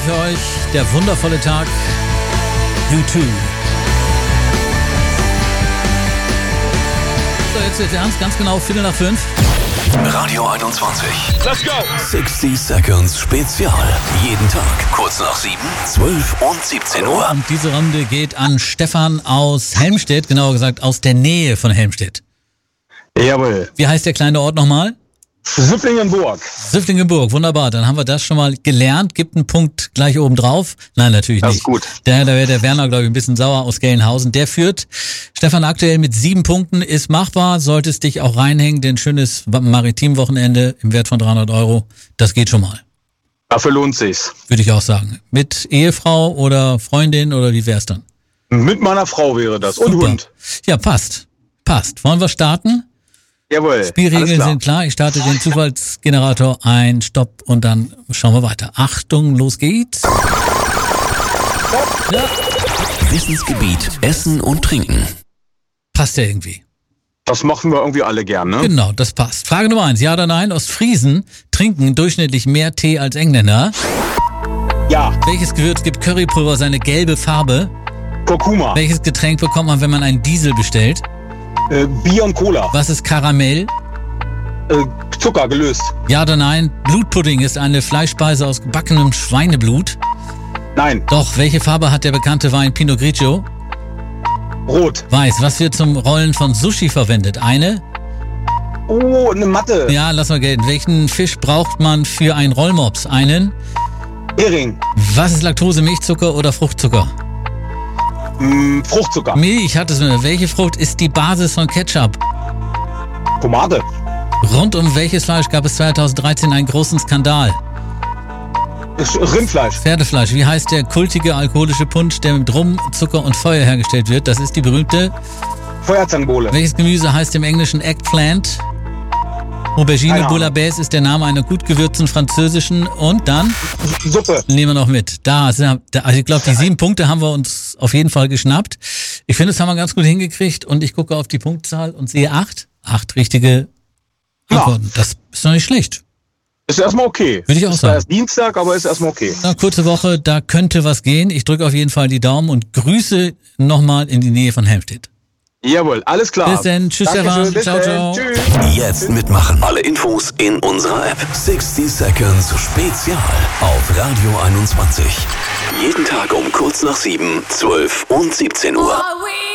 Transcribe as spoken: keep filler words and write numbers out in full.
für euch der wundervolle Tag U zwei. So, jetzt wird's ernst, ganz genau Viertel nach fünf. Radio einundzwanzig. Let's go! sechzig Seconds Spezial. Jeden Tag kurz nach sieben, zwölf und siebzehn Uhr. Und diese Runde geht an Stefan aus Helmstedt, genauer gesagt aus der Nähe von Helmstedt. Jawohl. Wie heißt der kleine Ort nochmal? Süfflingenburg. Süfflingenburg, wunderbar. Dann haben wir das schon mal gelernt. Gibt einen Punkt gleich oben drauf. Nein, natürlich Das nicht. ist gut. Da, da wäre der Werner, glaube ich, ein bisschen sauer aus Gelnhausen. Der führt. Stefan aktuell mit sieben Punkten, ist machbar. Solltest dich auch reinhängen, denn schönes Maritimwochenende im Wert von dreihundert Euro. Das geht schon mal. Dafür lohnt sich's. Würde ich auch sagen. Mit Ehefrau oder Freundin oder wie wär's dann? Mit meiner Frau wäre das. Und Super. Hund. Ja, passt. Passt. Wollen wir starten? Jawohl. Alles Spielregeln klar. sind klar. Ich starte den Zufallsgenerator ein, Stopp und dann schauen wir weiter. Achtung, los geht's. Ja, Wissensgebiet Essen und Trinken. passt ja irgendwie. Das machen wir irgendwie alle gern, ne? Genau, das passt. Frage Nummer eins. Ja oder nein? Ostfriesen trinken durchschnittlich mehr Tee als Engländer. Ja. Welches Gewürz gibt Currypulver seine gelbe Farbe? Kurkuma. Welches Getränk bekommt man, wenn man einen Diesel bestellt? Äh, Bier und Cola. Was ist Karamell? Äh, Zucker gelöst. Ja oder nein? Blutpudding ist eine Fleischspeise aus gebackenem Schweineblut. Nein. Doch, welche Farbe hat der bekannte Wein Pinot Grigio? Rot. Weiß. Was wird zum Rollen von Sushi verwendet? Eine? Oh, eine Matte. Ja, lass mal gelten. Welchen Fisch braucht man für einen Rollmops? Einen? Hering. Was ist Laktose, Milchzucker oder Fruchtzucker? Mm, Fruchtzucker. Milch hat es mir. Welche Frucht ist die Basis von Ketchup? Tomate. Rund um welches Fleisch gab es zweitausenddreizehn einen großen Skandal? Rindfleisch. Pferdefleisch. Wie heißt der kultige alkoholische Punsch, der mit Rum, Zucker und Feuer hergestellt wird? Das ist die berühmte. Feuerzangenbowle. Welches Gemüse heißt im Englischen Eggplant? Aubergine Keine Ahnung. Bouillabaisse ist der Name einer gut gewürzten französischen. Und dann Suppe. nehmen wir noch mit. Da, sind- da also ich glaube, die sieben Punkte haben wir uns auf jeden Fall geschnappt. Ich finde, das haben wir ganz gut hingekriegt. Und ich gucke auf die Punktzahl und sehe acht. Acht richtige Ja. Antworten. Das ist doch nicht schlecht. Ist erstmal okay. Würde ich auch ist zwar sagen. erst Dienstag, aber ist erstmal okay. Na, kurze Woche, da könnte was gehen. Ich drücke auf jeden Fall die Daumen und grüße nochmal in die Nähe von Helmstedt. Jawohl, alles klar. Bis dann. Tschüss, Dankeschön, Stefan. bis Ciao, dann. ciao. Tschüss. Jetzt mitmachen. Alle Infos in unserer App. sechzig Seconds Spezial auf Radio einundzwanzig. Jeden Tag um kurz nach sieben, zwölf und siebzehn Uhr. Are we